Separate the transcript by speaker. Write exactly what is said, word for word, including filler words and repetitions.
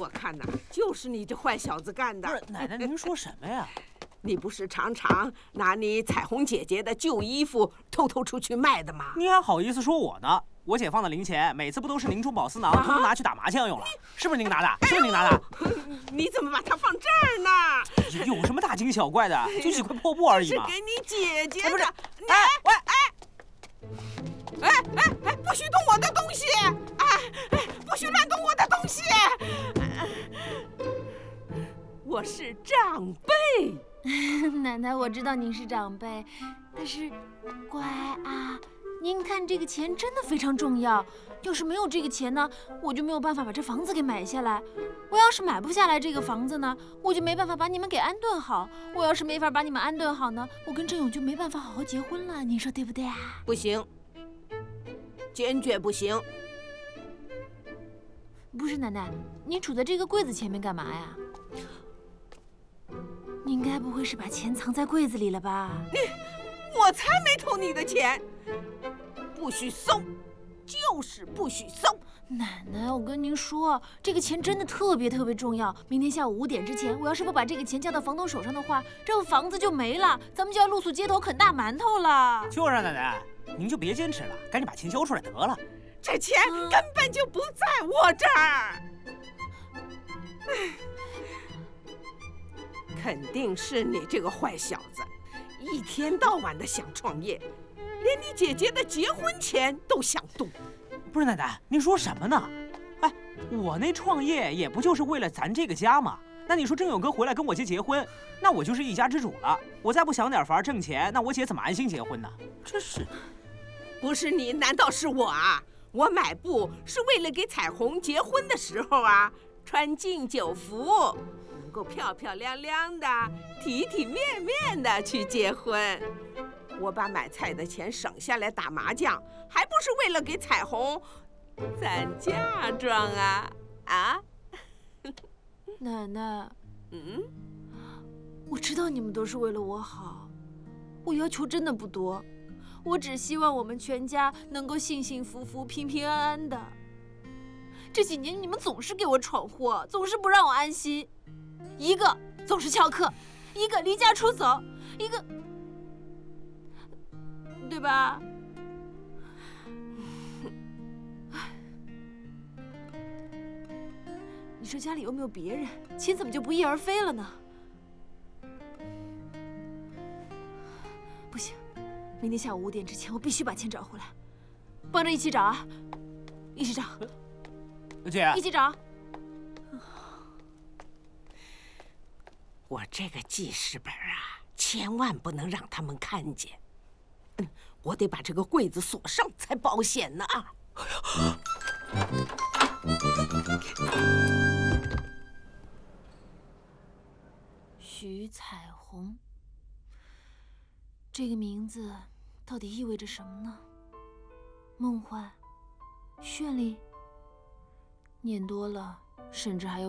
Speaker 1: 我看呐，就是你这坏小子干的。
Speaker 2: 不是，奶奶，您说什么呀？
Speaker 1: 你不是常常拿你彩虹姐姐的旧衣服偷偷出去卖的吗？
Speaker 2: 您还好意思说我呢？我姐放的零钱，每次不都是宁中宝丝囊偷偷拿去打麻将用了？是不是您拿的？是不是您拿的？
Speaker 1: 你怎么把它放这儿呢？
Speaker 2: 有什么大惊小怪的？就几块破布而已嘛。
Speaker 1: 是给你姐姐的。
Speaker 2: 不是，
Speaker 1: 哎喂哎，哎哎哎，不许动我的东西！哎哎，不许乱动我的东西！我是长辈。
Speaker 3: 奶奶，我知道您是长辈，但是，乖啊，您看这个钱真的非常重要。要是没有这个钱呢，我就没有办法把这房子给买下来。我要是买不下来这个房子呢，我就没办法把你们给安顿好。我要是没法把你们安顿好呢，我跟郑勇就没办法好好结婚了。您说对不对啊？
Speaker 1: 不行，坚决不行。
Speaker 3: 不是奶奶，您杵在这个柜子前面干嘛呀？您该不会是把钱藏在柜子里了吧？
Speaker 1: 你，我才没偷你的钱！不许搜，就是不许搜！
Speaker 3: 奶奶，我跟您说，这个钱真的特别特别重要。明天下午五点之前，我要是不把这个钱交到房东手上的话，这个房子就没了，咱们就要露宿街头啃大馒头了。
Speaker 2: 就是啊，奶奶，您就别坚持了，赶紧把钱交出来得了。
Speaker 1: 这钱根本就不在我这儿。肯定是你这个坏小子，一天到晚的想创业，连你姐姐的结婚钱都想动。
Speaker 2: 不是奶奶，您说什么呢？哎，我那创业也不就是为了咱这个家吗？那你说郑勇哥回来跟我姐结婚，那我就是一家之主了。我再不想点法挣钱，那我姐怎么安心结婚呢？真是，
Speaker 1: 不是你，难道是我啊？我买布是为了给彩虹结婚的时候啊，穿敬酒服。能够漂漂亮亮的、体体面面的去结婚，我把买菜的钱省下来打麻将，还不是为了给彩虹攒嫁妆啊？啊？
Speaker 3: 奶奶，
Speaker 1: 嗯，
Speaker 3: 我知道你们都是为了我好，我要求真的不多，我只希望我们全家能够幸幸福福、平平安安的。这几年你们总是给我闯祸，总是不让我安心。一个总是翘课，一个离家出走，一个，对吧？你说家里有没有别人？钱怎么就不翼而飞了呢？不行，明天下午五点之前，我必须把钱找回来。帮着一起找啊，一起找。
Speaker 2: 姐，
Speaker 3: 一起找。
Speaker 1: 我这个记事本啊，千万不能让他们看见。嗯，我得把这个柜子锁上才保险呢啊！
Speaker 3: 徐彩虹，这个名字到底意味着什么呢？梦幻、绚丽，念多了，甚至还有。